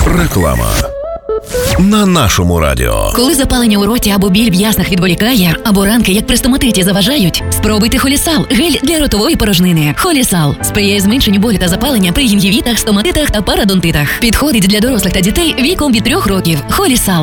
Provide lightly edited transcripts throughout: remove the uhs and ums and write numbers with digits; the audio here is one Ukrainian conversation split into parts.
Реклама. На нашому радіо. Коли запалення у роті або біль в яснах відволікає, або ранки, як при стоматиті, заважають, спробуйте Холісал – гель для ротової порожнини. Холісал сприяє зменшенню болю та запалення при гінгівітах, стоматитах та парадонтитах. Підходить для дорослих та дітей віком від 3 років. Холісал.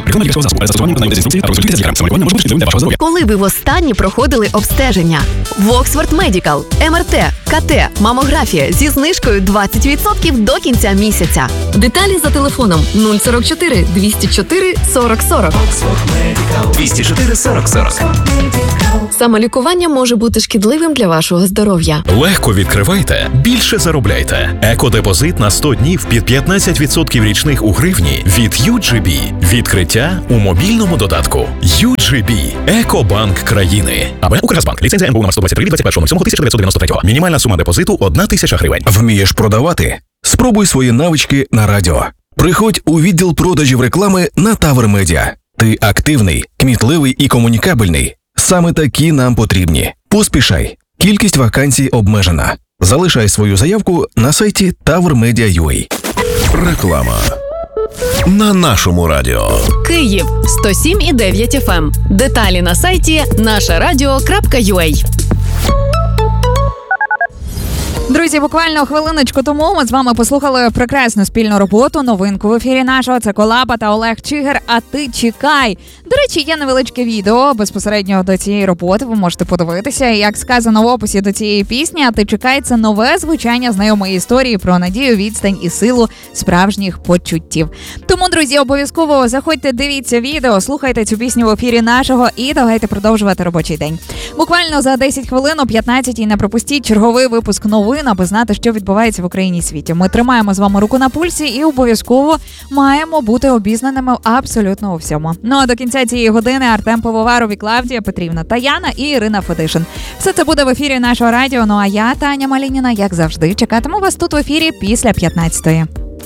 Коли ви востаннє проходили обстеження? В Оксфорд Медикал. МРТ, КТ, мамографія зі знижкою 20% до кінця місяця. Деталі за телефоном 044 204 40 40. 204 40 40. Самолікування може бути шкідливим для вашого здоров'я. Легко відкривайте, більше заробляйте. Екодепозит на 100 днів під 15% річних у гривні від UGB. Відкриття у мобільному додатку. UGB. Екобанк країни. АБ Укргазбанк. Ліцензія НБУ номер 123 від 21.07.1993. Мінімальна сума депозиту – 1 тисяча гривень. Вмієш продавати? Спробуй свої навички на радіо. Приходь у відділ продажів реклами на Тавр Медіа. Ти активний, кмітливий і комунікабельний. Саме такі нам потрібні. Поспішай. Кількість вакансій обмежена. Залишай свою заявку на сайті tavrmedia.ua. Реклама. На нашому радіо. Київ 107,9 FM. Деталі на сайті нашарадіо.ua. Друзі, буквально хвилиночку тому ми з вами послухали прекрасну спільну роботу, новинку в ефірі нашого. Це Колаба та Олег Чигир «А ти чекай». До речі, є невеличке відео безпосередньо до цієї роботи, ви можете подивитися. Як сказано в описі до цієї пісні, «А ти чекай» – це нове звучання знайомої історії про надію, відстань і силу справжніх почуттів. Тому, друзі, обов'язково заходьте, дивіться відео, слухайте цю пісню в ефірі нашого і давайте продовжувати робочий день. Буквально за 10 хвилин о 15-й не пропустіть черговий випуск новин, аби знати, що відбувається в Україні і світі. Ми тримаємо з вами руку на пульсі і обов'язково маємо бути обізнаними абсолютно у всьому. Ну а до кінця цієї години Артем Пивоваров і Клавдія Петрівна, Таяна і Ірина Федишин. Все це буде в ефірі нашого радіо. Ну а я, Таня Малініна, як завжди, чекатиму вас тут в ефірі після 15-ї.